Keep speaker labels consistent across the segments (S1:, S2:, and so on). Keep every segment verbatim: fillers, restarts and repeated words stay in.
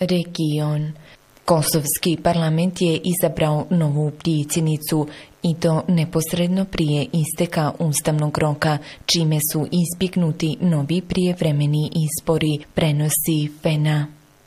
S1: Region. Kosovski parlament je izabrao novu predsjednicu i to neposredno prije isteka ustavnog roka, čime su izbjegnuti novi prijevremeni izbori, prenosi F E N A.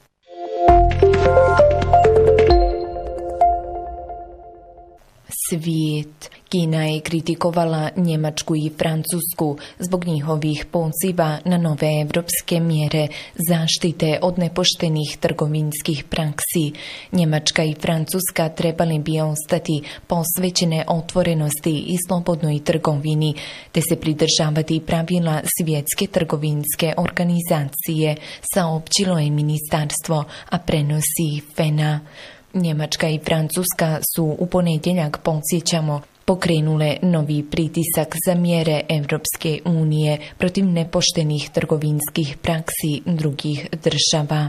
S1: Svijet. Kina je kritikovala Njemačku i Francusku zbog njihovih poziva na nove evropske mjere zaštite od nepoštenih trgovinskih praksi. Njemačka i Francuska trebali bi ostati posvećene otvorenosti i slobodnoj trgovini, te se pridržavati pravila Svjetske trgovinske organizacije, saopćilo je ministarstvo, a prenosi F E N A. Njemačka i Francuska su u ponedjeljak, podsjećamo, pokrenule novi pritisak za mjere Europske unije protiv nepoštenih trgovinskih praksi drugih država.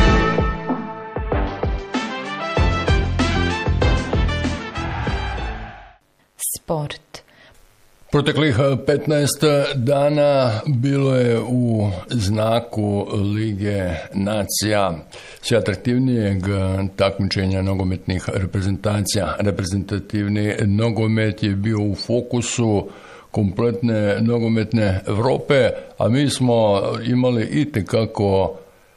S1: Sport.
S2: Proteklih petnaest dana bilo je u znaku Lige nacija sve atraktivnijeg takmičenja nogometnih reprezentacija. Reprezentativni nogomet je bio u fokusu kompletne nogometne Europe, a mi smo imali itekako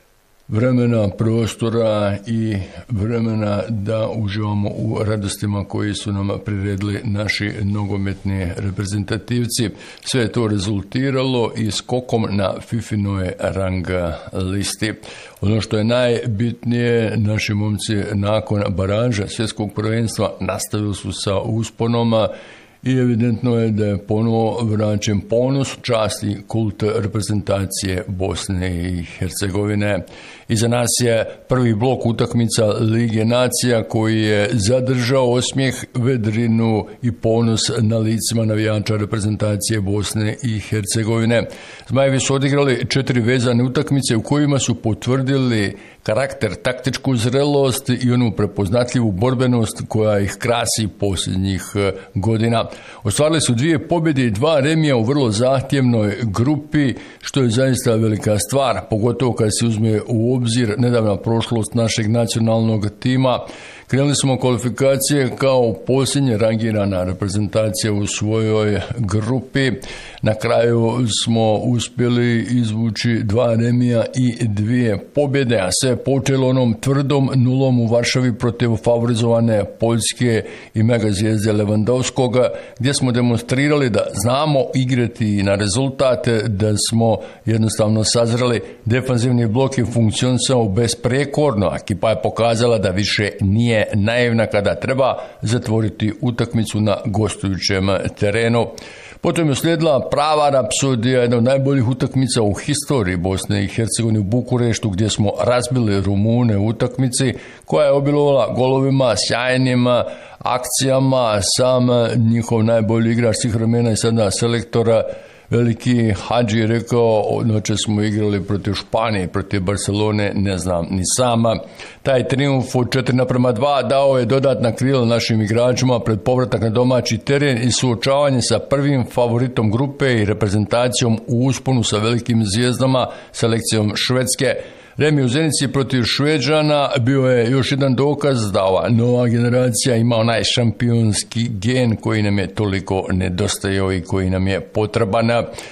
S2: vremena, prostora i vremena da uživamo u radostima koji su nam priredili naši nogometni reprezentativci. Sve je to rezultiralo i skokom na fifinoj rang listi. Ono što je najbitnije, naši momci nakon baraža svjetskog prvenstva nastavili su sa usponoma i evidentno je da je ponovo vraćen ponos, čast i kult reprezentacije Bosne i Hercegovine. Iza nas je prvi blok utakmica Lige nacija koji je zadržao osmijeh, vedrinu i ponos na licima navijača reprezentacije Bosne i Hercegovine. Zmajevi su odigrali četiri vezane utakmice u kojima su potvrdili karakter, taktičku zrelost i onu prepoznatljivu borbenost koja ih krasi posljednjih godina. Ostvarili su dvije pobjede i dva remija u vrlo zahtjevnoj grupi, što je zaista velika stvar, pogotovo kad se uzme u obzir nedavna prošlost našeg nacionalnog tima. Krenuli smo kvalifikacije kao posljednje rangirana reprezentacija u svojoj grupi. Na kraju smo uspjeli izvući dva remija i dvije pobjede, a sve je počelo onom tvrdom nulom u Varšavi protiv favorizovane Poljske i mega zvijezde Lewandowskoga, gdje smo demonstrirali da znamo igrati na rezultate, da smo jednostavno sazreli. Defanzivni blok je funkcionisao besprekorno, a ekipa je pokazala da više nije naivna kada treba zatvoriti utakmicu na gostujućem terenu. Potom je uslijedila prava rapsodija, jedna od najboljih utakmica u historiji Bosne i Hercegovine u Bukureštu, gdje smo razbili Rumune u utakmici koja je obilovala golovima, sjajnim akcijama. Sam njihov najbolji igrač svih vremena i sada selektora veliki Hadži je rekao, noće smo igrali protiv Španije, protiv Barcelone, ne znam ni sama. Taj triumf od četiri naprema dva dao je dodatna krila našim igračima pred povratak na domaći teren i suočavanje sa prvim favoritom grupe i reprezentacijom u usponu sa velikim zvijezdama, selekcijom Švedske. Remi u Zenici protiv Šveđana bio je još jedan dokaz da ova nova generacija ima onaj šampionski gen koji nam je toliko nedostajao i koji nam je potreban.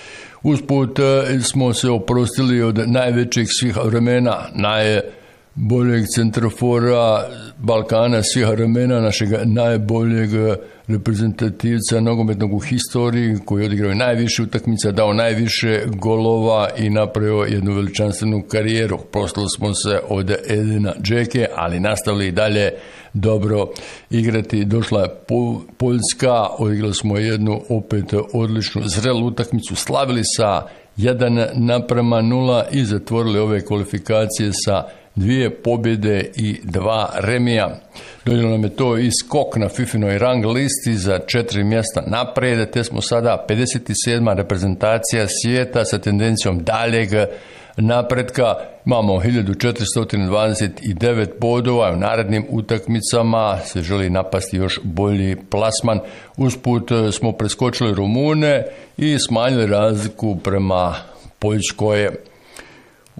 S2: Usput smo se oprostili od najvećih svih vremena, najboljeg centrofora Balkana svih vremena, našeg najboljeg reprezentativca nogometnog u historiji, koji je odigrao najviše utakmica, dao najviše golova i napravio jednu veličanstvenu karijeru. Prostili smo se od Edina Džeke, ali nastavili i dalje dobro igrati. Došla je Poljska, odigrali smo jednu opet odličnu zrelu utakmicu, slavili sa jedan naprema nula i zatvorili ove kvalifikacije sa dvije pobjede i dva remija. Donijelo nam je to i skok na fifinoj rang listi za četiri mjesta naprijed, te smo sada pedeset sedma reprezentacija svijeta sa tendencijom daljeg napretka. Imamo hiljadu četiristo dvadeset devet bodova, u narednim utakmicama se želi napasti još bolji plasman. Usput smo preskočili Rumune i smanjili razliku prema Poljskoj.